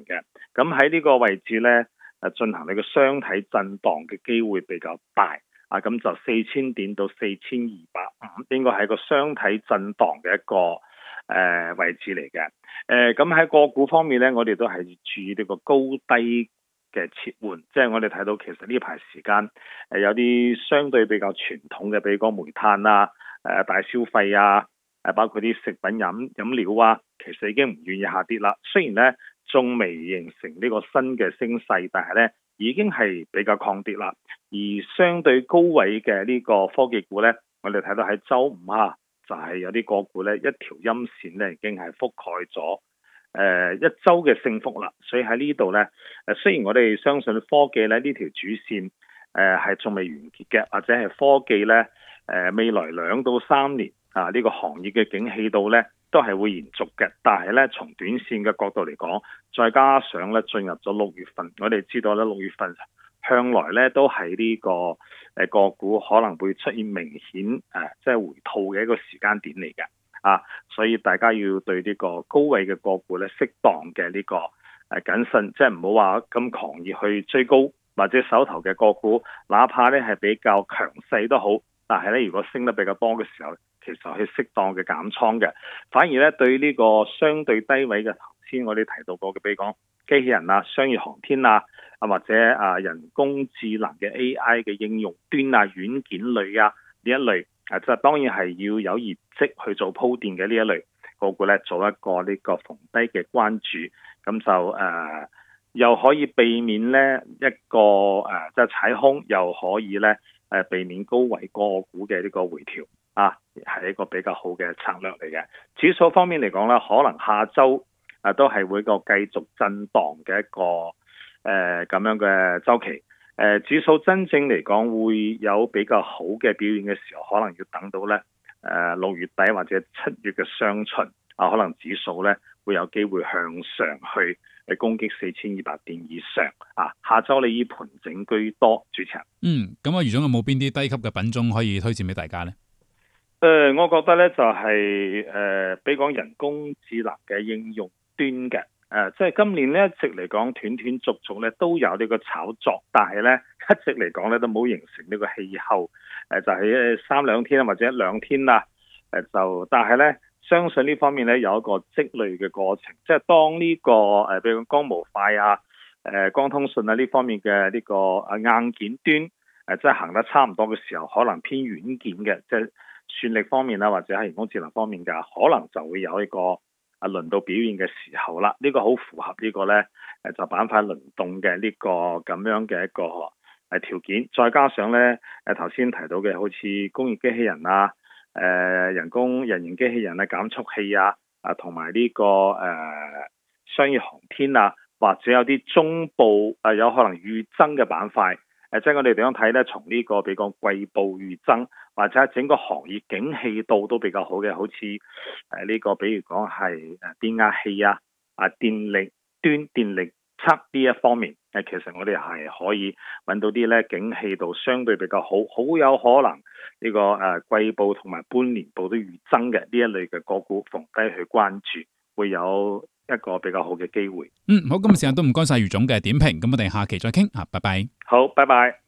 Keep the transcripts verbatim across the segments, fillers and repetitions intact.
嘅。咁喺呢個位置呢，誒進行你個雙體震盪嘅機會比較大。啊，咁就四千點到四千二百五，應該係個雙體震盪嘅一個誒、呃、位置嚟嘅。誒咁喺個股方面呢，我哋都係注意呢個高低嘅切換，即係我哋睇到其實呢排時間誒有啲相對比較傳統嘅，比如講煤炭啊、誒大消費啊、誒包括啲食品飲飲料啊，其實已經唔願意下跌啦。雖然呢仲未形成呢個新嘅升勢，但係呢已經係比較抗跌啦。而相對高位嘅呢個科技股呢，我哋睇到喺週五啊，就係、是、有啲個股呢，一條陰線呢已經係覆蓋咗誒、呃、一週嘅升幅啦。所以喺呢度呢，誒雖然我哋相信科技呢呢條主線誒係仲未完結嘅，或者係科技呢誒、呃、未來兩到三年啊呢、這個行業嘅景氣度呢都係會延續嘅。但係呢，從短線嘅角度嚟講，再加上呢進入咗六月份，我哋知道呢六月份向來咧都係呢、這個誒、呃、個股可能會出現明顯誒、呃、即係回吐嘅一個時間點嚟嘅啊，所以大家要對呢個高位嘅個股咧適當嘅呢、這個誒、呃、謹慎，即係唔好話咁狂熱去追高，或者手頭嘅個股，哪怕咧係比較強勢都好，但係咧如果升得比較多嘅時候，其實係適當嘅減倉嘅。反而咧對呢個相對低位嘅頭先我哋提到過嘅，比如講機器人啊、商業航天啊。啊或者啊人工智能嘅 A I 嘅應用端啊、軟件類啊呢一類，啊就當然係要有業績去做鋪墊嘅呢一類個股咧，做一個呢個逢低嘅關注，咁就誒、呃、又可以避免咧一個誒即係踩空，又可以咧誒、呃、避免高位個股嘅呢個回調啊，係一個比較好嘅策略嚟嘅。指數方面嚟講咧，可能下週啊都係會個繼續震盪嘅一個。誒、呃、咁樣嘅週期，誒、呃、指數真正嚟講會有比較好嘅表現嘅時候，可能要等到咧誒六月底或者七月嘅雙旬啊，可能指數咧會有機會向上去誒攻擊四千二百點以上啊。下週你以盤整居多，主持人。 嗯，咁啊，余總有冇邊啲低級嘅品種可以推薦俾大家咧？ 誒、呃，我覺得咧就係、是、誒、呃，比如講人工智能嘅應用端嘅。誒、呃，即係今年呢，一直嚟講斷斷續續咧都有呢個炒作，但係咧一直嚟講咧都冇形成呢個氣候。誒、呃，就係、是、三兩天或者一兩天啦。誒、呃，就但係咧，相信呢方面咧有一個積累嘅過程，即係當呢、這個誒，比如光模塊啊、誒、呃、光通訊啊呢方面嘅呢個誒硬件端誒、呃，即係行得差唔多嘅時候，可能偏軟件嘅，即係算力方面啦，或者係人工智能方面嘅，可能就會有一個。啊，輪到表現嘅時候啦，呢、這個好符合呢個呢誒就板塊輪動嘅呢個咁樣嘅一個誒條件，再加上呢誒頭先提到嘅好似工業機器人啊、誒、呃、人工人形機器人啊、減速器啊、啊同埋呢個誒、呃、商業航天啊，或者有啲中部誒、呃、有可能預增嘅板塊。誒，即係我哋點樣睇咧？從呢個比較季報預增，或者整個行業景氣度都比較好嘅，好似誒呢個，比如講係誒變壓器啊、啊電力端、電力測呢一方面，誒其實我哋係可以揾到啲咧景氣度相對比較好，好有可能呢個誒季報同埋半年報都預增嘅呢一類嘅個股，逢低去關注，會有一個比較好嘅機會。 嗯，好，今日時間都唔該晒余總嘅點評，咁我哋下期再傾啊，拜拜。 好，拜拜。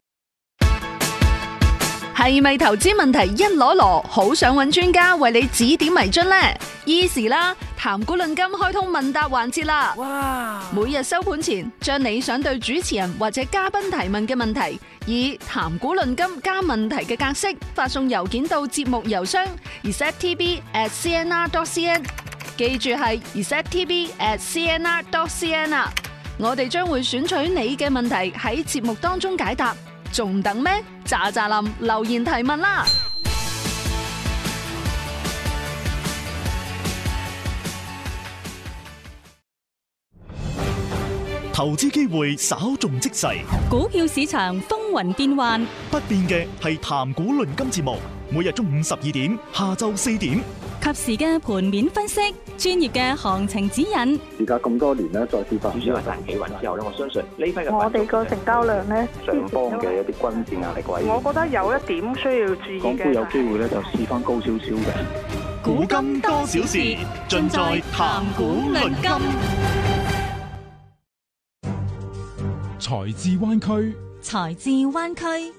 係咪投資問題一籮籮，好想揾專家為你指點迷津呢？Easy 啦，談股論金開通問答環節啦！哇！每日收盤前，將你想對主持人或者嘉賓提問嘅問題，以談股論金加問題嘅格式發送郵件到節目郵箱 r s e t t v at c n r dot c n， 記住係 r s e t t v at c n r dot c n 啊！我哋將會選取你嘅問題喺節目當中解答，仲等咩？喳喳林留言提問啦！ 投資機會稍縱即逝， 股票市場風雲變幻， 不變嘅係談股論金節目，每日中午十二點，下晝四點， 及時嘅盤面分析，專業嘅行情指引。 而家咁多年咧，再次發主要係大企穩之後咧，我相信呢批嘅我哋個成交量咧， 上方嘅一啲均線壓力位， 我覺得有一點需要注意嘅。 港股有機會咧，就試翻高少少嘅。 股金多少時，盡在談股論金。 財智灣區， 財智灣區。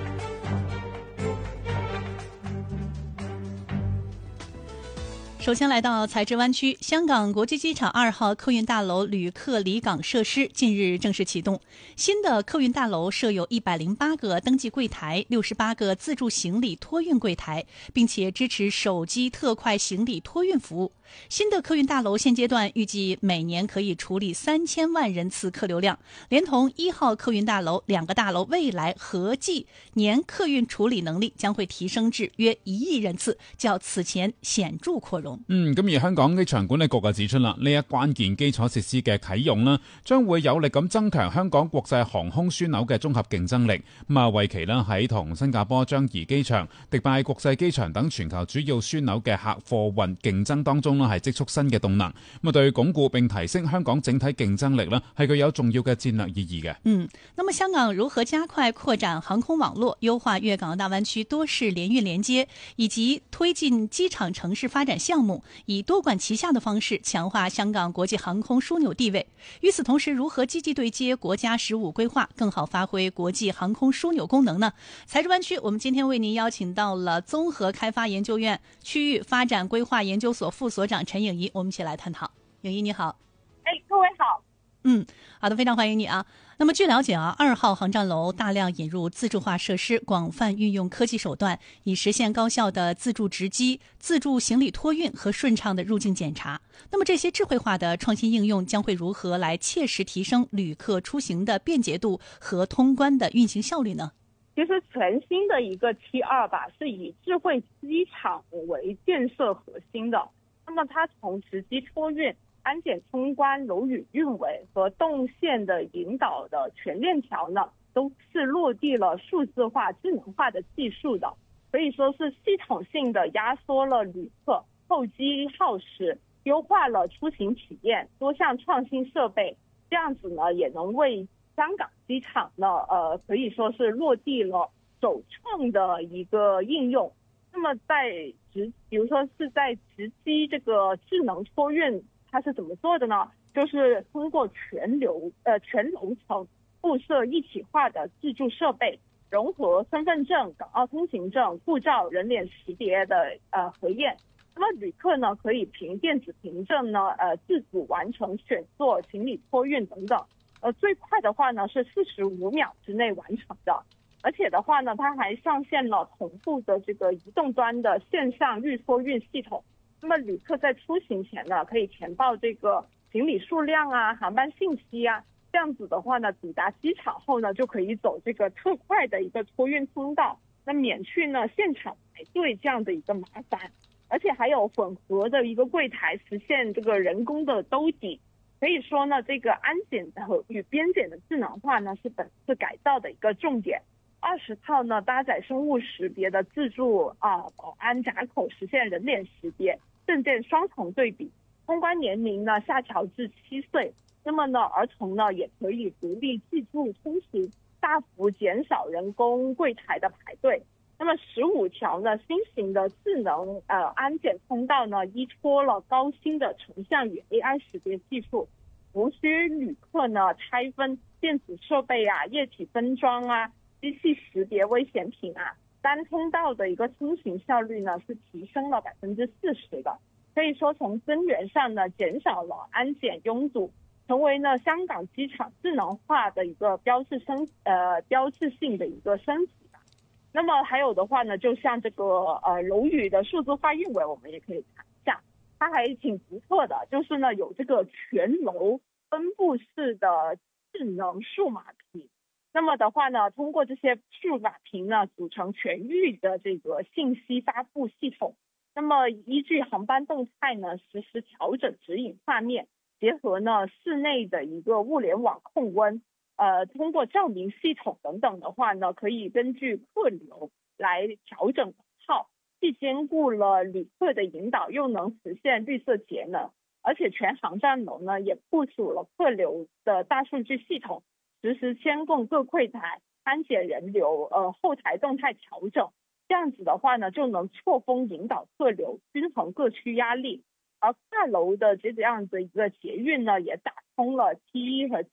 首先来到财智湾区，香港国际机场二号客运大楼旅客离港设施近日正式启动。新的客运大楼设有一百零八个登记柜台、六十八个自助行李托运柜台，并且支持手机特快行李托运服务。新的客运大楼现阶段预计每年可以处理三千万人次客流量，连同一号客运大楼，两个大楼未来合计年客运处理能力将會提升至約一億人次，較此前顯著擴容。 嗯，咁而香港機場管理局就指出啦，呢一關鍵基礎設施嘅啟用啦，將會有力咁增強香港國際航空樞紐嘅綜合競爭力。咁啊，為期啦喺同新加坡樟宜機場、迪拜國際機場等全球主要樞紐嘅客貨運競爭當中啦，係積蓄新嘅動能。咁啊，對鞏固並提升香港整體競爭力呢，係具有重要嘅戰略意義嘅。 嗯，那麼香港如何加快擴展航空網絡，優化粵港澳大灣區多式聯運連接，以及推進機場城市發展項目，以多管齊下的方式強化香港國際航空樞紐地位。與此同時，如何積極對接國家十五規劃，更好發揮國際航空樞紐功能呢？財智灣區，我們今天為您邀請到了綜合開發研究院區域發展規劃研究所副所長陳穎儀，我們一起來探討。穎儀你好。 哎，各位好。 嗯，好的，非常歡迎你啊。那麼據了解啊，二號航站樓大量引入自助化設施，廣泛運用科技手段，以實現高效的自助值機、自助行李托運和順暢的入境檢查。那麼這些智慧化的創新應用將會如何來切實提升旅客出行的便捷度和通關的運行效率呢？ 其實全新的一個 T 二吧，是以智慧機場為建設核心的。那麼它從值機托運、安檢通關、樓宇運維和動線的引導的全鏈條呢，都是落地了數字化、智能化的技術的，可以說是系統性的壓縮了旅客候機耗時，優化了出行體驗，多項創新設備，這樣子呢也能為香港機場呢，呃，可以說是落地了首創的一個應用。那麼在直，比如說是在直機這個智能托運，它是怎麼做的呢？就是通過全流呃全樓層布設一體化的自助設備，融合身份證、港澳通行證、護照、人臉識別的呃核驗。那麼旅客呢可以憑電子憑證呢呃自主完成選座、行李托運等等。呃最快的話呢是四十五秒之內完成的。而且的話呢，它還上線了同步的這個移動端的線上預托運系統。那麼旅客在出行前呢，可以填報這個行李數量啊、航班信息啊，這樣子的話呢，抵達機場後呢，就可以走這個特快的一個托運通道，那免去呢現場排隊這樣的一個麻煩。而且還有混合的一個櫃台，實現這個人工的兜底。可以說呢，這個安檢和與邊檢的智能化呢，是本次改造的一個重點。二十套呢搭載生物識別的自助啊保安閘口，實現人臉識別、證件雙重對比。通關年齡呢下調至七歲，那麼呢兒童呢也可以獨立自助通行，大幅減少人工櫃台的排隊。那麼十五條呢新型的智能呃安檢通道呢依托了高新的成像與 A I 識別技術，無需旅客呢拆分電子設備啊、液體分裝啊、機器識別危險品啊，單通道的一個通行效率呢是提升了百分之四十的，可以說從根源上呢減少了安檢擁堵，成為呢香港機場智能化的一個標誌升呃標誌性的一個升級吧。那麼還有的話呢，就像這個呃樓宇的數字化運維，我們也可以看一下，它還挺不錯的，就是呢有這個全樓分布式的智能數碼屏。那麼的話呢，通過這些數碼屏呢，組成全域的這個信息發布系統。那麼依據航班動態呢，實時調整指引畫面，結合呢室內的一個物聯網控溫，呃，通過照明系統等等的話呢，可以根據客流來調整能耗，既兼顧了旅客的引導，又能實現綠色節能。而且全航站樓呢，也部署了客流的大數據系統。實時監控各櫃台、安檢人流、呃後台動態調整，這樣子的話呢，就能錯峰引導客流，均衡各區壓力。而跨樓的這樣的一個捷運呢，也打通了 T 一和